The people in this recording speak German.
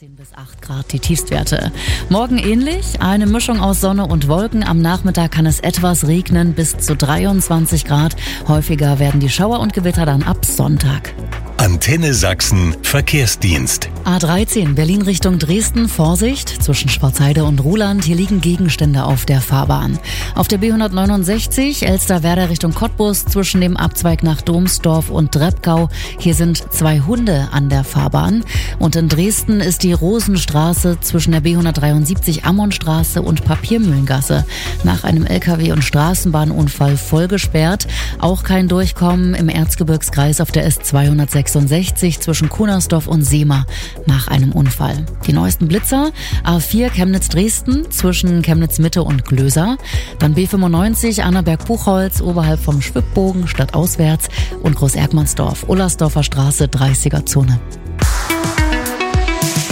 13 bis 8 Grad die Tiefstwerte. Morgen ähnlich, eine Mischung aus Sonne und Wolken. Am Nachmittag kann es etwas regnen, bis zu 23 Grad. Häufiger werden die Schauer und Gewitter dann ab Sonntag. Antenne Sachsen Verkehrsdienst. A13 Berlin Richtung Dresden, Vorsicht zwischen Schwarzheide und Ruhland. Hier liegen Gegenstände auf der Fahrbahn. Auf der B169 Elsterwerda Richtung Cottbus zwischen dem Abzweig nach Domsdorf und Drebkau. Hier sind 2 Hunde an der Fahrbahn. Und in Dresden ist die Rosenstraße zwischen der B173 Ammonstraße und Papiermühlengasse nach einem LKW- und Straßenbahnunfall voll gesperrt. Auch kein Durchkommen im Erzgebirgskreis auf der S266 zwischen Kunersdorf und Seema nach einem Unfall. Die neuesten Blitzer: A4 Chemnitz-Dresden zwischen Chemnitz-Mitte und Glöser, dann B95 Annaberg-Buchholz oberhalb vom Schwibbogen stadtauswärts und Groß-Erkmannsdorf, Ullersdorfer Straße 30er Zone.